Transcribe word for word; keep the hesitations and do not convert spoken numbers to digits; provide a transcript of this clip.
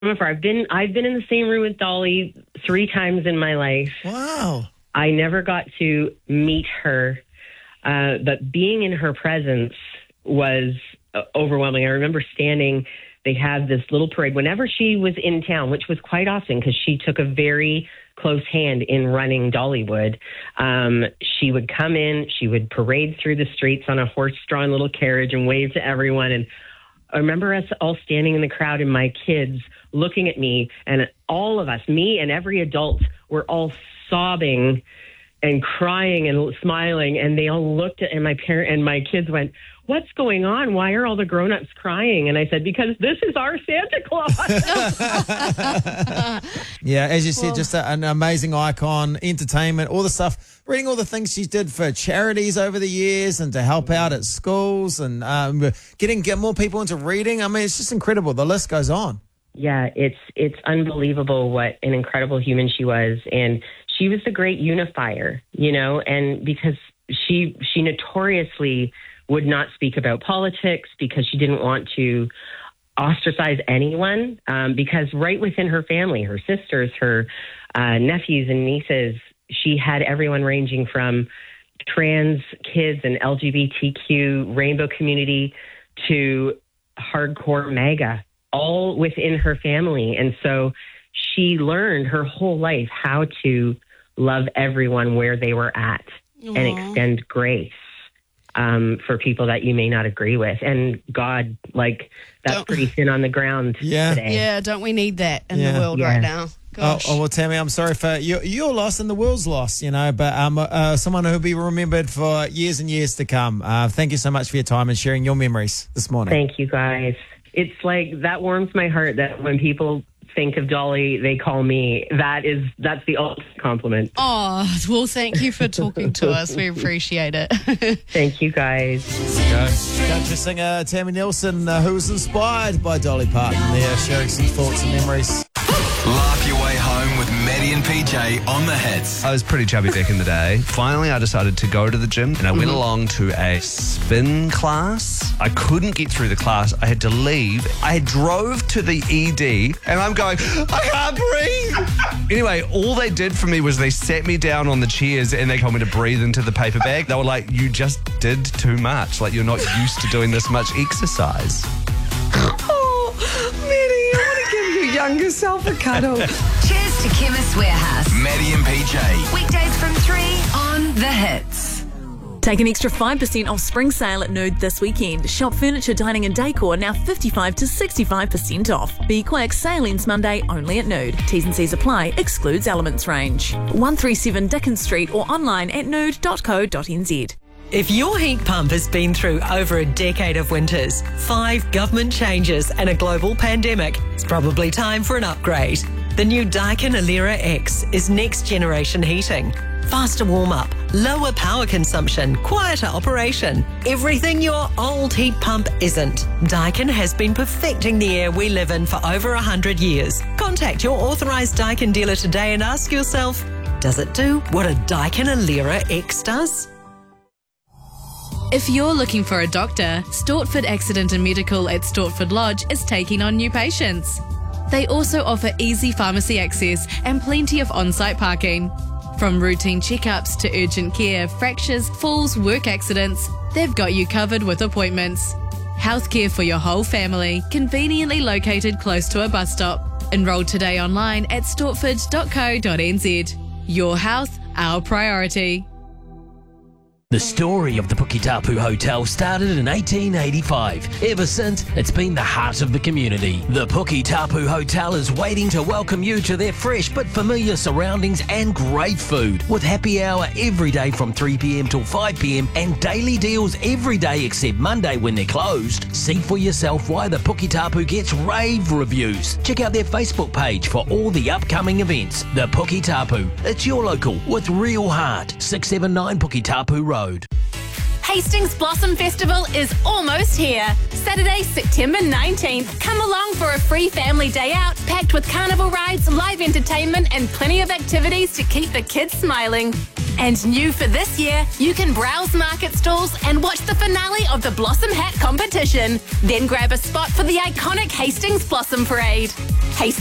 afar. I've been I've been in the same room with Dolly three times in my life. Wow. I never got to meet her, uh, but being in her presence was uh, overwhelming. I remember standing. They had this little parade whenever she was in town, which was quite often because she took a very close hand in running Dollywood. Um, she would come in, she would parade through the streets on a horse-drawn little carriage and wave to everyone. And I remember us all standing in the crowd and my kids looking at me, and all of us, me and every adult, were all sobbing and crying and smiling. And they all looked at, and my parent and my kids went, "What's going on? Why are all the grown-ups crying?" And I said, "Because this is our Santa Claus." Yeah, as you said, well, just a, an amazing icon, entertainment, all the stuff, reading all the things she did for charities over the years and to help out at schools and um, getting get more people into reading. I mean, it's just incredible. The list goes on. Yeah, it's it's unbelievable what an incredible human she was. And she was the great unifier, you know, and because she she notoriously would not speak about politics because she didn't want to ostracize anyone, um, because right within her family, her sisters, her uh, nephews and nieces, she had everyone ranging from trans kids and L G B T Q rainbow community to hardcore MAGA, all within her family. And so she learned her whole life how to love everyone where they were at. Aww. And extend grace um, for people that you may not agree with. And God, like, that's don't, pretty thin on the ground yeah. today. Yeah, don't we need that in yeah. the world yeah. right now? Gosh. Oh, oh, well, Tammy, I'm sorry for your, your loss and the world's loss, you know, but um, uh, someone who'll be remembered for years and years to come. Uh, thank you so much for your time and sharing your memories this morning. Thank you, guys. It's like, that warms my heart that when people think of Dolly, they call me. That is, that's the ultimate compliment. Oh, well, thank you for talking to us. We appreciate it. Thank you, guys. There you go. Country singer Tammy Nielsen, uh, who was inspired by Dolly Parton there, sharing some thoughts and memories. Laugh your way home with Maddie and P J on the hits. I was pretty chubby back in the day. Finally, I decided to go to the gym and I went mm-hmm. along to a spin class. I couldn't get through the class. I had to leave. I drove to the E D and I'm going, I can't breathe. Anyway, all they did for me was they sat me down on the chairs and they told me to breathe into the paper bag. They were like, you just did too much. Like, you're not used to doing this much exercise. Oh, Maddie, I want to give your younger self a cuddle. Cheers to Chemist Warehouse. Maddie and P J. Weekdays from three on The Hits. Take an extra five percent off spring sale at Nude this weekend. Shop furniture, dining and decor now fifty-five to sixty-five percent off. Be quick, sale ends Monday only at Nude. T's and C's apply, excludes Elements range. one thirty-seven Dickens Street or online at nude dot co dot n z. If your heat pump has been through over a decade of winters, five government changes and a global pandemic, it's probably time for an upgrade. The new Daikin Alera X is next generation heating. Faster warm-up, lower power consumption, quieter operation. Everything your old heat pump isn't. Daikin has been perfecting the air we live in for over one hundred years. Contact your authorised Daikin dealer today and ask yourself, does it do what a Daikin Alera X does? If you're looking for a doctor, Stortford Accident and Medical at Stortford Lodge is taking on new patients. They also offer easy pharmacy access and plenty of on-site parking. From routine checkups to urgent care, fractures, falls, work accidents, they've got you covered with appointments. Healthcare for your whole family, conveniently located close to a bus stop. Enroll today online at stortford dot co dot n z. Your health, our priority. The story of the Puketapu Hotel started in eighteen eighty-five. Ever since, it's been the heart of the community. The Puketapu Hotel is waiting to welcome you to their fresh but familiar surroundings and great food. With happy hour every day from three p m till five p m and daily deals every day except Monday when they're closed. See for yourself why the Puketapu gets rave reviews. Check out their Facebook page for all the upcoming events. The Puketapu. It's your local with real heart. six seven nine Puketapu Road. Hastings Blossom Festival is almost here. Saturday, September nineteenth. Come along for a free family day out, packed with carnival rides, live entertainment, and plenty of activities to keep the kids smiling. And new for this year, you can browse market stalls and watch the finale of the Blossom Hat competition. Then grab a spot for the iconic Hastings Blossom Parade. Hastings